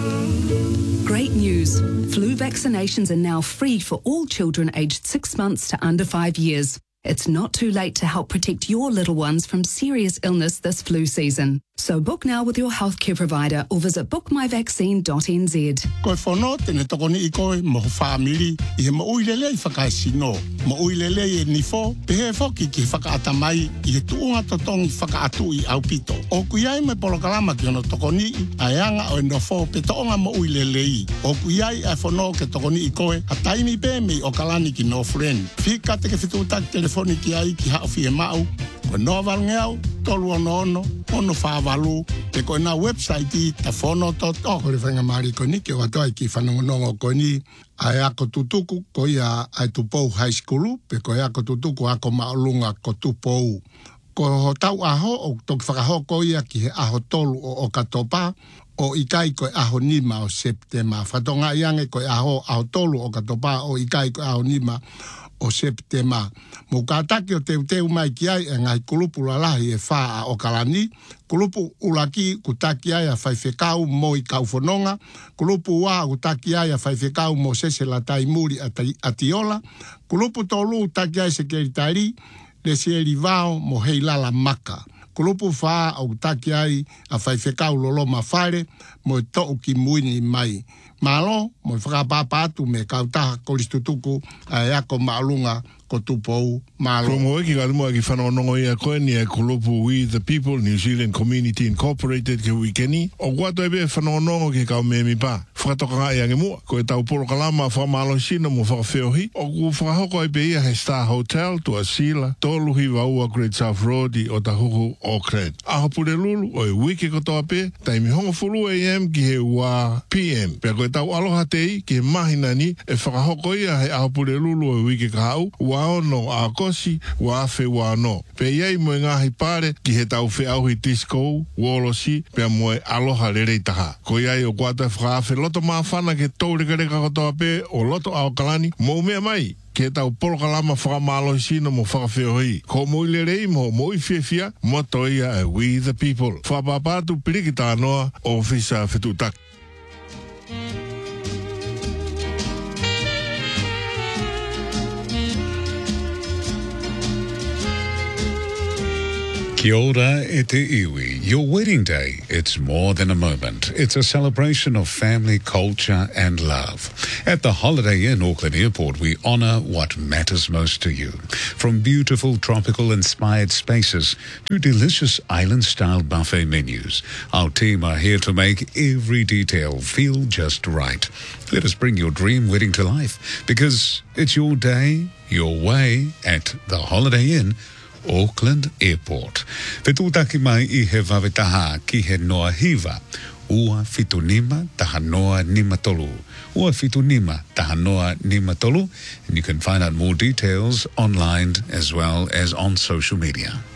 Great news. Flu vaccinations are now free for all children aged 6 months to under 5 years. It's not too late to help protect your little ones from serious illness this flu season. So book now with your healthcare provider or visit bookmyvaccine.nz. Koe whono tene tokoni I koe mo whaamiri I he mo uilele I whakaisino. Mo uilele I nifo, pehe whoki ki whakaatamai I he tuunga totongi whakaatu I aupito. O kuiai me polokalama ki ono tokoni I anga o enofo pe toonga mo uilele I. O kuiai ai whono ke tokoni I koe, a taimi pe me o kalani ki no friend. Whika te ke whitutak telefoni ki ai ki hao fie mau. Ko no valngeau, tolu ono whāwalu, te koe nā website I ta whono toto. Kore whainga maari ko ni, ke watoa I ki whanongonongo ko ni, ai ako tutuku ko ia ai tupou high school, pe koe ako tutuku ako maolunga ko tupou. Ko ho tau aho, o toki whakaho ko ia ki he aho tolu o katopa, o ikai koe aho nima o September. Whatonga iange koe aho tolu o katopa, o ikai koe aho nima o September. Mo kātaki o teu mai ki ai e ngai kulupu lalahi e whaa o kalani. Kulupu ulaki kutaki ai a whaiwhekau mo I kauwhanonga. Kulupu wā kutaki ai a whaiwhekau mo sese la taimuri a tiola. Kulupu tolu utaki ai se keritari le sieri vao mo hei lala maka. Kulupu whaa o kutaki ai a whaiwhekau lolo mawhare mo to'u ki muini mai. Malo, mo whakapapatu me kautaha koristutuku a eako maalunga ko tupou malo. Promo eki kalumua ki whanonongo ia koe ni e kulupu We the People, New Zealand Community Incorporated ke wikeni. O guato ebe whanonongo ke kau memi pa. Whakatoka ngai ange mua. Koe tau polo kalama whamalo sino mo whakawheohi. O ku whakahoko ebe ia he Star Hotel to Asila. Toluhi waua Great South Road o Tahuku Auckland. Aho pure lulu o e wiki kotoa pe. Taimi hongo fulu AM ki he ua PM. Pea koe tau aloha tei ki he mahinani e whakahoko ia he aho pure lulu o e wiki kahau. Ono a kosi wa afe wa no. Pe iei moe ngahi pare ki he tau whi auhi disco, wolosi, pe moe aloha rerei taha. Ko iei o kuata whaafe loto maafana ke taureka kotoa pe o loto ao kalani, mo mea mai. Ke tau polokalama whakamalo sino mo whakawheohi. Ko moile rei mo moi whiawhia, mo toia e We the People. Whapapatu pirikita noa o Fisa Whetutaki. Kia ora e te iwi. Your wedding day, it's more than a moment. It's a celebration of family, culture and love. At the Holiday Inn Auckland Airport, we honour what matters most to you. From beautiful tropical-inspired spaces to delicious island-style buffet menus, our team are here to make every detail feel just right. Let us bring your dream wedding to life, because it's your day, your way at the Holiday Inn Auckland Airport. Whetutaki mai I he wawetaha ki he noa hiva. Ua fitunima taha noa nima tolu. Ua fitunima taha noa nima tolu. And you can find out more details online as well as on social media.